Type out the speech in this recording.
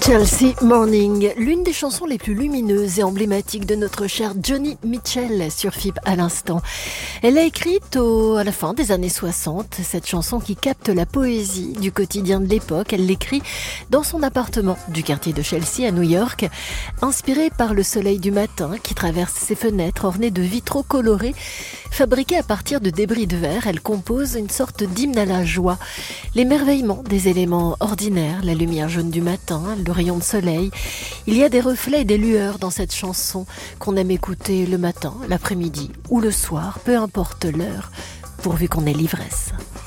Chelsea Morning, l'une des chansons les plus lumineuses et emblématiques de notre cher Joni Mitchell sur FIP à l'instant. Elle l'a écrite à la fin des années 60, cette chanson qui capte la poésie du quotidien de l'époque. Elle l'écrit dans son appartement du quartier de Chelsea à New York, inspirée par le soleil du matin qui traverse ses fenêtres ornées de vitraux colorés. Fabriquée à partir de débris de verre, elle compose une sorte d'hymne à la joie. L'émerveillement des éléments ordinaires, la lumière jaune du matin, le rayon de soleil. Il y a des reflets et des lueurs dans cette chanson qu'on aime écouter le matin, l'après-midi ou le soir, peu importe l'heure, pourvu qu'on ait l'ivresse.